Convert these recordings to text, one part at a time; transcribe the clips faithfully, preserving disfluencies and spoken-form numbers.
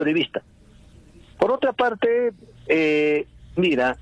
de vista. Por otra parte, eh, mira,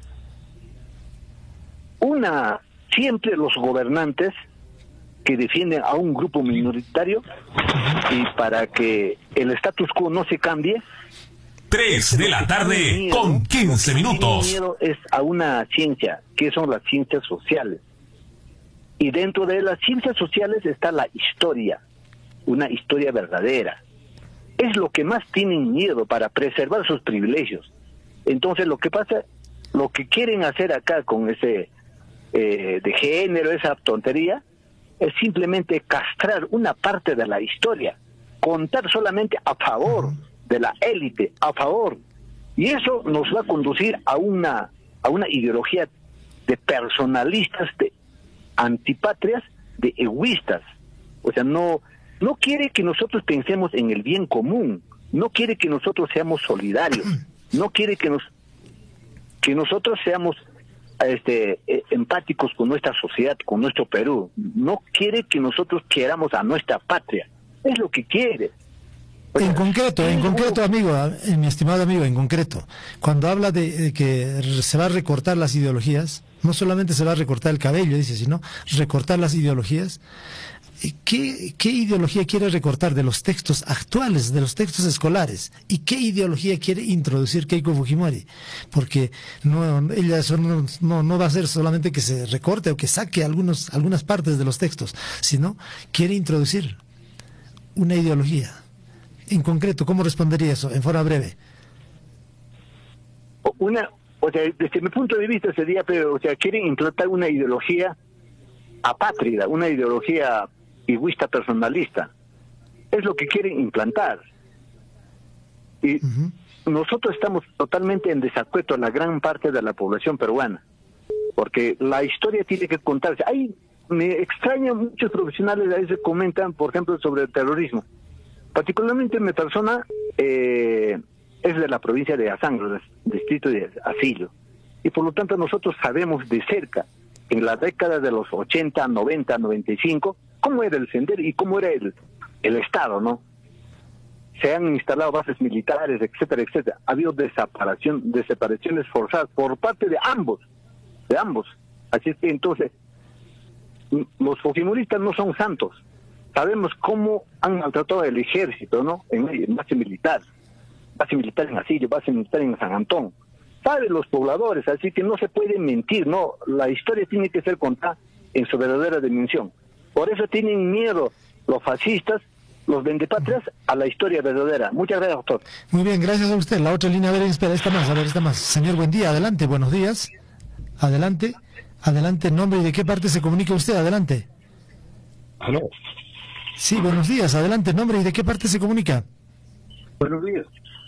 una siempre los gobernantes que defienden a un grupo minoritario y para que el status quo no se cambie. Tres de la tarde miedo, con quince minutos. El miedo es a una ciencia, que son las ciencias sociales. Y dentro de las ciencias sociales está la historia, una historia verdadera. Es lo que más tienen miedo para preservar sus privilegios. Entonces lo que pasa, lo que quieren hacer acá con ese eh, de género, esa tontería, es simplemente castrar una parte de la historia, contar solamente a favor de la élite, a favor. Y eso nos va a conducir a una, a una ideología de personalistas, de antipatrias, de egoístas. O sea, no, no quiere que nosotros pensemos en el bien común, no quiere que nosotros seamos solidarios, no quiere que nos que nosotros seamos este eh, empáticos con nuestra sociedad, con nuestro Perú, no quiere que nosotros queramos a nuestra patria, es lo que quiere. O sea, en concreto, en es concreto, como... amigo, eh, mi estimado amigo, en concreto, cuando habla de, de que se va a recortar las ideologías, no solamente se va a recortar el cabello, dice, sino recortar las ideologías. ¿Qué, ¿Qué ideología quiere recortar de los textos actuales, de los textos escolares? ¿Y qué ideología quiere introducir Keiko Fujimori? Porque no, ella son, no, no va a ser solamente que se recorte o que saque algunos, algunas partes de los textos, sino quiere introducir una ideología. En concreto, ¿cómo respondería eso, en forma breve? Una, o sea, desde mi punto de vista sería, pero, o sea, quieren implantar una ideología apátrida, una ideología egoísta personalista. Es lo que quieren implantar. Y uh-huh. nosotros estamos totalmente en desacuerdo a la gran parte de la población peruana, porque la historia tiene que contarse. Hay, me extraña, muchos profesionales a veces comentan, por ejemplo, sobre el terrorismo. Particularmente mi persona eh, es de la provincia de Azangro, del distrito de Asillo, y por lo tanto nosotros sabemos de cerca, en la década de los ochenta, noventa, noventa y cinco, cómo era el sendero y cómo era el, el Estado, ¿no? Se han instalado bases militares, etcétera, etcétera. Ha habido desaparición, desapariciones forzadas por parte de ambos, de ambos. Así es que entonces, los fujimoristas no son santos. Sabemos cómo han maltratado el ejército, ¿no? En, en base militar, base militar en Asillo, base militar en San Antón. Saben los pobladores, así que no se puede mentir, ¿no? La historia tiene que ser contada en su verdadera dimensión. Por eso tienen miedo los fascistas, los vendepatrias, a la historia verdadera. Muchas gracias, doctor. Muy bien, gracias a usted. La otra línea, a ver, espera, esta más, a ver, esta más. Señor, buen día, adelante, buenos días. Adelante, adelante, nombre y de qué parte se comunica usted, adelante. ¿Aló? Sí, buenos días, adelante, nombre y de qué parte se comunica. Buenos días.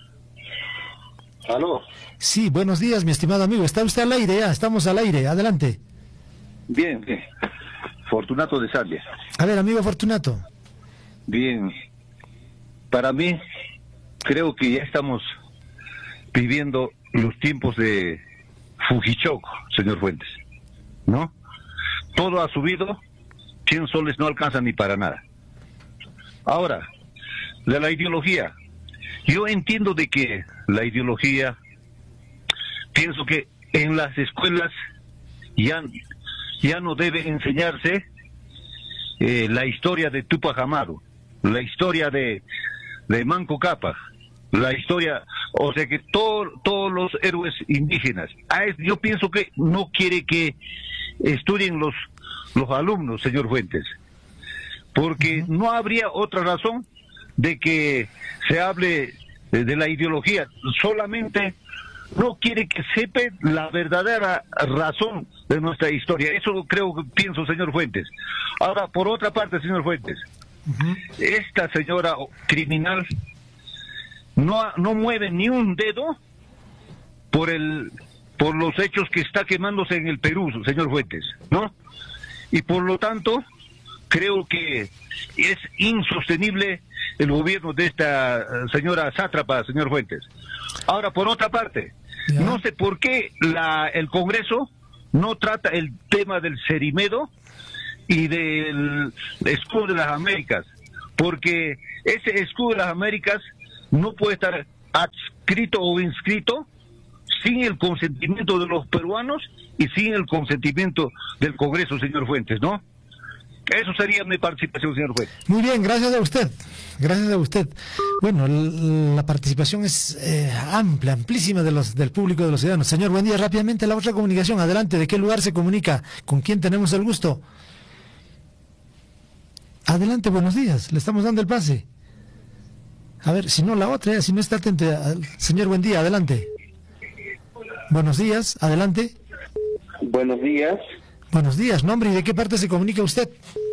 ¿Aló? Sí, buenos días, mi estimado amigo. Está usted al aire ya, estamos al aire. Adelante. Bien, bien. Fortunato de Zambia. A ver, amigo Fortunato. Bien. Para mí, creo que ya estamos viviendo los tiempos de Fujichoco, señor Fuentes. ¿No? Todo ha subido, cien soles no alcanzan ni para nada. Ahora, de la ideología. Yo entiendo de que la ideología, pienso que en las escuelas ya, ya no debe enseñarse eh, la historia de Tupac Amaru, la historia de, de Manco Cápac, la historia, o sea que todo, todos los héroes indígenas. Ah, es, yo pienso que no quiere que estudien los, los alumnos, señor Fuentes, porque uh-huh. no habría otra razón de que se hable de, de la ideología, solamente no quiere que sepa la verdadera razón de nuestra historia. Eso creo que pienso, señor Fuentes. Ahora, por otra parte, señor Fuentes, uh-huh. esta señora criminal no, no mueve ni un dedo por el por los hechos que está quemándose en el Perú, señor Fuentes, ¿no? Y por lo tanto, creo que es insostenible el gobierno de esta señora sátrapa, señor Fuentes. Ahora, por otra parte, ¿ya? No sé por qué la, el Congreso no trata el tema del Cerimedo y del escudo de las Américas, porque ese escudo de las Américas no puede estar adscrito o inscrito sin el consentimiento de los peruanos y sin el consentimiento del Congreso, señor Fuentes, ¿no? Eso sería mi participación, señor Fuentes. Muy bien, gracias a usted. Gracias a usted. Bueno, la participación es eh, amplia, amplísima de los del público, de los ciudadanos. Señor, buen día. Rápidamente la otra comunicación. Adelante. ¿De qué lugar se comunica? ¿Con quién tenemos el gusto? Adelante, buenos días. Le estamos dando el pase. A ver, si no la otra, si no está atento. Señor, buen día. Adelante. Buenos días. Adelante. Buenos días. Buenos días. ¿Nombre y de qué parte se comunica usted?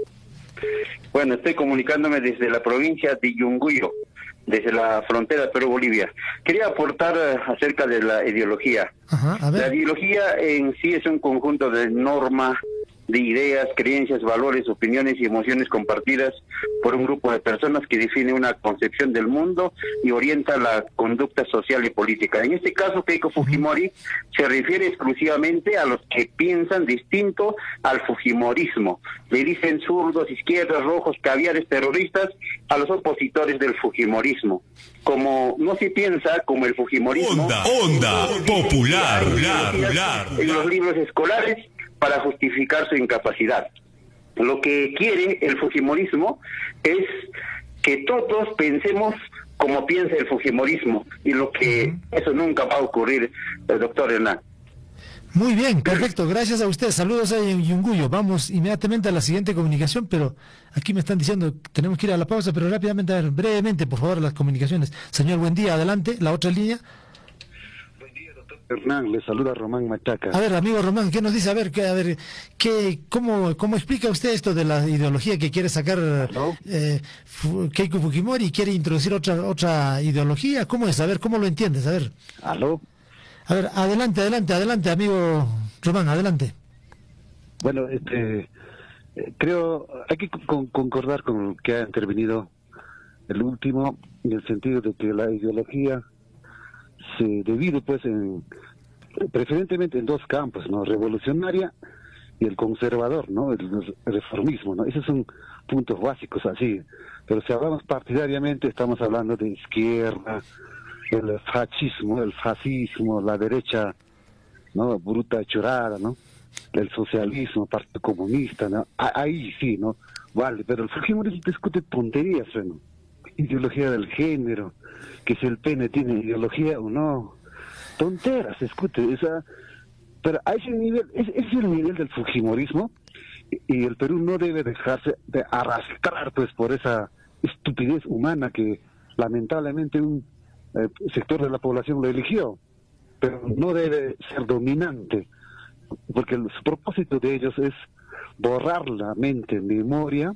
Bueno, estoy comunicándome desde la provincia de Yunguyo, desde la frontera Perú-Bolivia. Quería aportar uh, acerca de la ideología. Ajá, a ver. La ideología en sí es un conjunto de normas, de ideas, creencias, valores, opiniones y emociones compartidas por un grupo de personas que define una concepción del mundo y orienta la conducta social y política. En este caso, Keiko Fujimori se refiere exclusivamente a los que piensan distinto al fujimorismo. Le dicen zurdos, izquierdas, rojos, caviares, terroristas a los opositores del fujimorismo. Como no se piensa como el fujimorismo... Onda, onda, popular, popular, popular. En los libros escolares para justificar su incapacidad. Lo que quiere el fujimorismo es que todos pensemos como piensa el fujimorismo, y lo que eso nunca va a ocurrir, el doctor Hernán. Muy bien, perfecto, gracias a usted. Saludos a Yunguyo. Vamos inmediatamente a la siguiente comunicación, pero aquí me están diciendo que tenemos que ir a la pausa, pero rápidamente, a ver, brevemente, por favor, las comunicaciones. Señor, buen día, adelante, la otra línea. Hernán, le saluda Román Machaca. A ver, amigo Román, ¿qué nos dice? A ver, ¿qué, a ver, qué, cómo, cómo explica usted esto de la ideología que quiere sacar eh, Keiko Fujimori y quiere introducir otra otra ideología? ¿Cómo es? A ver, ¿cómo lo entiendes? A ver. ¿Aló? A ver, adelante, adelante, adelante, amigo Román, adelante. Bueno, este, eh, creo, hay que con, concordar con el que ha intervenido el último, en el sentido de que la ideología se divide pues en preferentemente en dos campos, ¿no? Revolucionaria y el conservador, ¿no? El, el reformismo, ¿no? Esos son puntos básicos así. Pero si hablamos partidariamente, estamos hablando de izquierda, el fascismo, el fascismo, la derecha, ¿no? Bruta chorada, ¿no? El socialismo, Partido Comunista, ¿no? Ahí sí, ¿no? Vale, pero el Fujimorismo discute tonterías, ¿no? Ideología del género, que si el pene tiene ideología o no, tonteras, escute, esa, pero a ese nivel, ese, ese es el nivel del fujimorismo, y, y el Perú no debe dejarse de arrastrar pues por esa estupidez humana que lamentablemente un eh, sector de la población lo eligió, pero no debe ser dominante, porque el, su propósito de ellos es borrar la mente, memoria,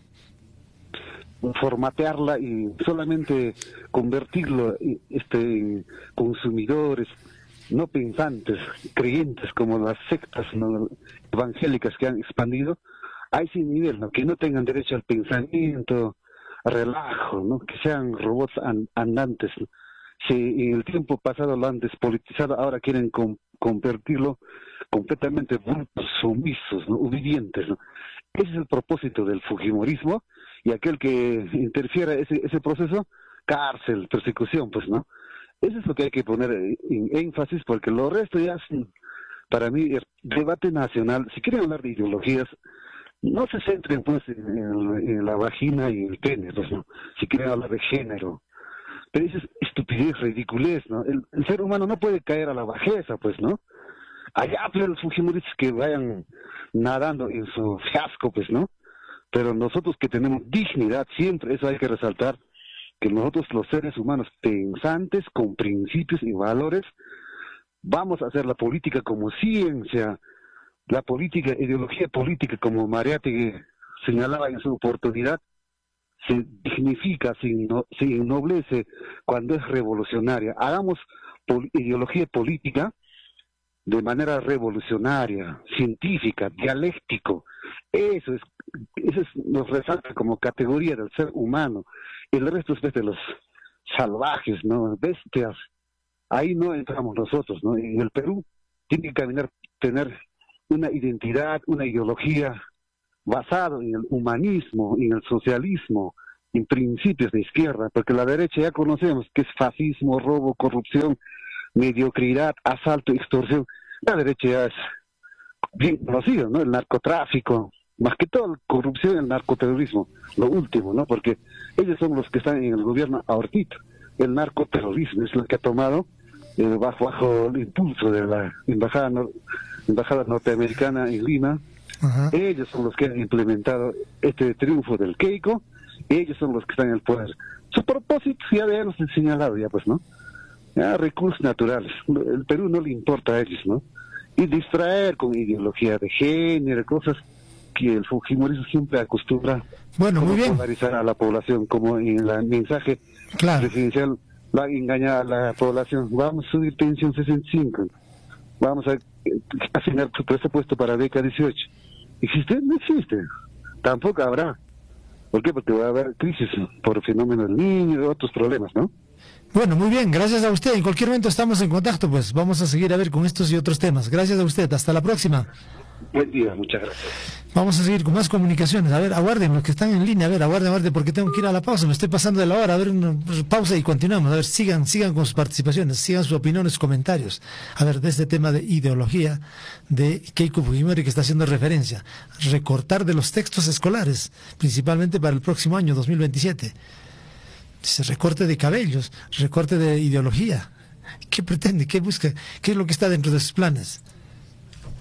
formatearla y solamente convertirlo este, en consumidores no pensantes, creyentes como las sectas, ¿no?, evangélicas que han expandido a ese nivel, ¿no?, que no tengan derecho al pensamiento, al relajo, ¿no?, que sean robots an andantes, ¿no? Si en el tiempo pasado lo han despolitizado, ahora quieren con convertirlo completamente brutos, sumisos, ¿no?, obedientes, ¿no? Ese es el propósito del fujimorismo, y aquel que interfiera ese ese proceso, cárcel, persecución, pues, ¿no? Eso es lo que hay que poner en énfasis, porque lo resto ya es, para mí, el debate nacional. Si quieren hablar de ideologías, no se centren pues en, en, en la vagina y el pene, pues, ¿no? Si quieren hablar de género, pero eso es estupidez, ridiculez, ¿no? El, el ser humano no puede caer a la bajeza, pues, ¿no? Allá, pero los fujimoristas que vayan nadando en su fiasco, pues, ¿no? Pero nosotros que tenemos dignidad, siempre eso hay que resaltar, que nosotros los seres humanos pensantes, con principios y valores, vamos a hacer la política como ciencia, la política, ideología política, como Mariátegui señalaba en su oportunidad, se dignifica, se, inno, se ennoblece cuando es revolucionaria. Hagamos pol ideología política de manera revolucionaria, científica, dialéctico. Eso es, eso es, nos resalta como categoría del ser humano. El resto es de los salvajes, ¿no?, bestias. Ahí no entramos nosotros, ¿no? En el Perú tiene que caminar, tener una identidad, una ideología basada en el humanismo, en el socialismo, en principios de izquierda, porque la derecha ya conocemos que es fascismo, robo, corrupción, mediocridad, asalto, extorsión. La derecha ya es bien conocido, ¿no? El narcotráfico, más que todo la corrupción y el narcoterrorismo, lo último, ¿no? Porque ellos son los que están en el gobierno ahorita. El narcoterrorismo es lo que ha tomado eh, bajo, bajo el impulso de la embajada, no, embajada norteamericana en Lima. Ajá. Ellos son los que han implementado este triunfo del Keiko, ellos son los que están en el poder. Su propósito ya habíamos señalado ya, pues, ¿no? Ya, recursos naturales. El Perú no le importa a ellos, ¿no? Y distraer con ideología de género, cosas que el fujimorismo siempre acostumbra, bueno, muy bien, polarizar a la población, como en el mensaje claro. presidencial, la engañar a la población. Vamos a subir pensión sesenta y cinco, vamos a asignar su presupuesto para beca dieciocho. ¿Existe? No existe. Tampoco habrá. ¿Por qué? Porque va a haber crisis por fenómeno del niño y otros problemas, ¿no? Bueno, muy bien, gracias a usted. En cualquier momento estamos en contacto, pues vamos a seguir a ver con estos y otros temas. Gracias a usted, hasta la próxima. Buen día, muchas gracias. Vamos a seguir con más comunicaciones. A ver, aguarden los que están en línea, a ver, aguarden, aguarden, porque tengo que ir a la pausa, me estoy pasando de la hora. A ver, una pausa y continuamos. A ver, sigan, sigan con sus participaciones, sigan sus opiniones, sus comentarios. A ver, de este tema de ideología de Keiko Fujimori que está haciendo referencia. Recortar de los textos escolares, principalmente para el próximo año, dos mil veintisiete. Dice, recorte de cabellos, recorte de ideología. ¿Qué pretende? ¿Qué busca? ¿Qué es lo que está dentro de sus planes?